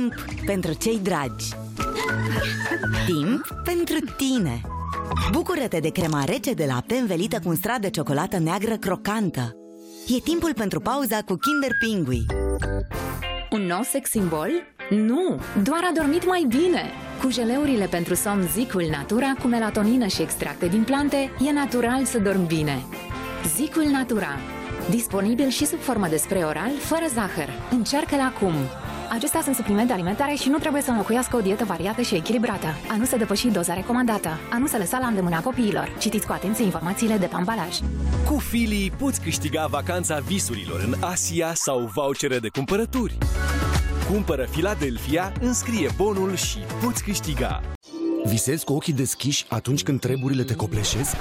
Timp pentru cei dragi. Timp pentru tine. Bucură-te de crema rece de lapte învelită cu un strat de ciocolată neagră crocantă. E timpul pentru pauza cu Kinder Pingui. Un nou sex symbol? Nu, doar a dormit mai bine. Cu geleurile pentru somn Zicul Natura cu melatonină și extracte din plante, e natural să dormi bine. Zicul Natura. Disponibil și sub formă de spray oral, fără zahăr. Încearcă-l acum! Acestea sunt suplimente alimentare și nu trebuie să înlocuiască o dietă variată și echilibrată. A nu se depăși doza recomandată. A nu se lăsa la îndemâna copiilor. Citiți cu atenție informațiile de pe ambalaj. Cu Fili poți câștiga vacanța visurilor în Asia sau vouchere de cumpărături. Cumpără Philadelphia, înscrie bonul și poți câștiga. Visezi cu ochii deschiși atunci când treburile te copleșesc?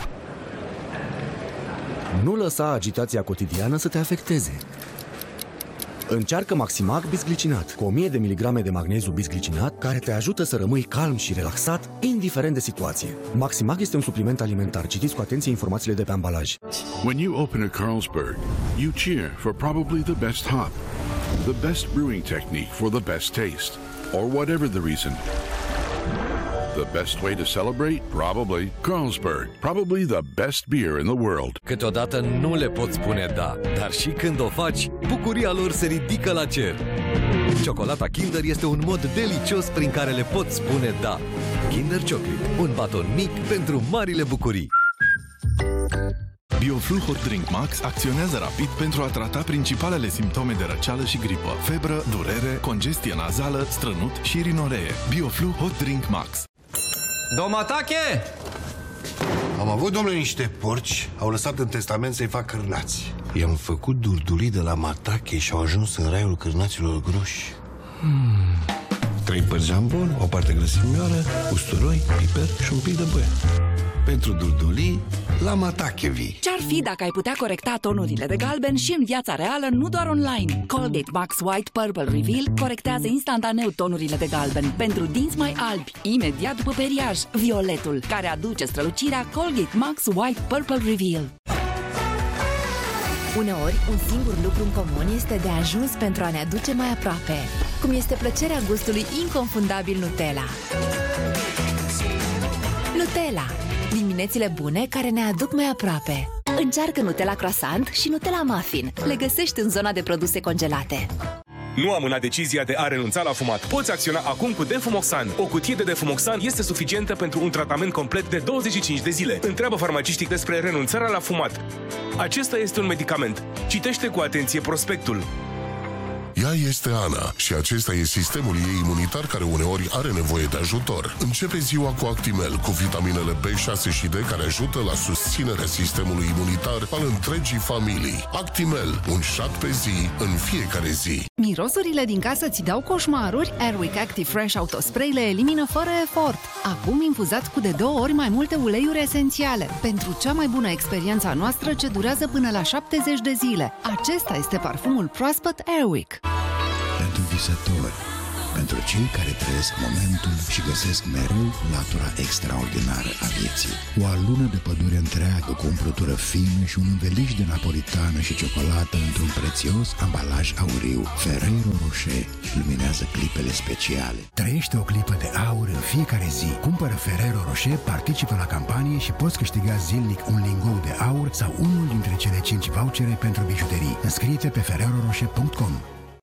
Nu lăsa agitația cotidiană să te afecteze. Încearcă Maximag bisglicinat, cu 1000 de miligrame de magneziu bisglicinat, care te ajută să rămâi calm și relaxat, indiferent de situație. Maximag este un supliment alimentar. Citiți cu atenție informațiile de pe ambalaj. When you open a Carlsberg, you cheer for probably the best hop, the best brewing technique for the best taste, or whatever the reason. The best way to celebrate? Probably Carlsberg. Probably the best beer in the world. Câteodată nu le poți spune da, dar și când o faci, bucuria lor se ridică la cer. Ciocolata Kinder este un mod delicios prin care le poți spune da. Kinder Chocolate, un baton mic pentru marile bucurii. BioFlu Hot Drink Max acționează rapid pentru a trata principalele simptome de răceală și gripă: febră, durere, congestie nazală, strănut și rinoree. BioFlu Hot Drink Max. Domatache! Am avut, domnule, niște porci. Au lăsat în testament să-i fac cârnați. I-am făcut durdulii de la matache și au ajuns în raiul cârnaților groși. 3 părți jambon, o parte grăsimioară, usturoi, piper și un pic de băiat. Pentru durdulii, la Matachevi. Ce-ar fi dacă ai putea corecta tonurile de galben și în viața reală, nu doar online? Colgate Max White Purple Reveal corectează instantaneu tonurile de galben pentru dinți mai albi, imediat după periaj. Violetul, care aduce strălucirea Colgate Max White Purple Reveal. Uneori, un singur lucru în comun este de ajuns pentru a ne aduce mai aproape, cum este plăcerea gustului inconfundabil Nutella. Nutella. Diminețile bune care ne aduc mai aproape. Încearcă Nutella Croissant și Nutella Muffin. Le găsești în zona de produse congelate. Nu amâna decizia de a renunța la fumat. Poți acționa acum cu Defumoxan. O cutie de Defumoxan este suficientă pentru un tratament complet de 25 de zile. Întreabă farmacistic despre renunțarea la fumat. Acesta este un medicament. Citește cu atenție prospectul. Ea este Ana și acesta e sistemul ei imunitar care uneori are nevoie de ajutor. Începe ziua cu Actimel, cu vitaminele B6 și D care ajută la susținerea sistemului imunitar al întregii familii. Actimel, un șat pe zi, în fiecare zi. Mirosurile din casă ți dau coșmaruri? Airwick Active Fresh Autospray le elimină fără efort. Acum infuzați cu de 2 ori mai multe uleiuri esențiale. Pentru cea mai bună experiență a noastră ce durează până la 70 de zile. Acesta este parfumul proaspăt Airwick. Pentru visători, pentru cei care trăiesc momentul și găsesc mereu latura extraordinară a vieții. O alună de pădure întreagă cu umplutură fină și un înveliș de napolitană și ciocolată într-un prețios ambalaj auriu. Ferrero Rocher luminează clipele speciale. Trăiește o clipă de aur în fiecare zi. Cumpără Ferrero Rocher, participă la campanie și poți câștiga zilnic un lingou de aur sau unul dintre cele 5 vouchere pentru bijuterii. Înscrie-te pe ferrerorocher.com.